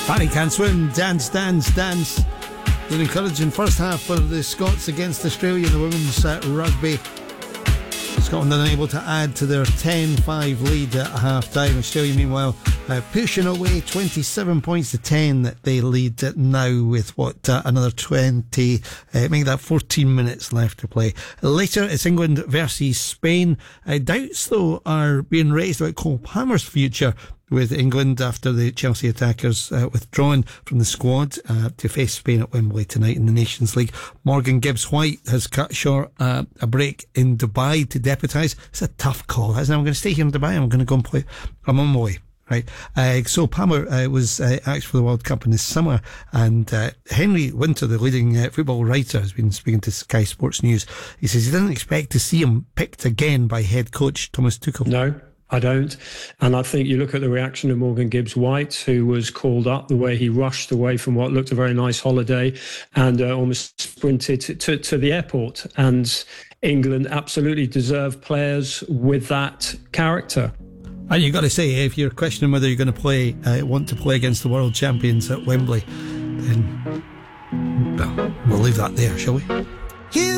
Barry Can Swim, Dance, Dance, Dance. An encouraging first half for the Scots against Australia in the women's rugby. Scotland unable to add to their 10-5 lead at half-time. Australia, meanwhile, pushing away 27 points to 10 that they lead now with, another 20, make that 14 minutes left to play. Later, it's England versus Spain. Doubts, though, are being raised about Cole Palmer's future with England after the Chelsea attackers withdrawn from the squad to face Spain at Wembley tonight in the Nations League. Morgan Gibbs-White has cut short a break in Dubai to deputise. It's a tough call, isn't it? I'm going to stay here in Dubai. I'm going to go and play. I'm on my way. Right. So Palmer was asked for the World Cup in the summer, and Henry Winter, the leading football writer, has been speaking to Sky Sports News. He says he doesn't expect to see him picked again by head coach Thomas Tuchel. No, I don't. And I think you look at the reaction of Morgan Gibbs-White, who was called up, the way he rushed away from what looked a very nice holiday and almost sprinted to the airport. And England absolutely deserve players with that character. And you've got to say, if you're questioning whether you're going to want to play against the world champions at Wembley, then we'll leave that there, shall we?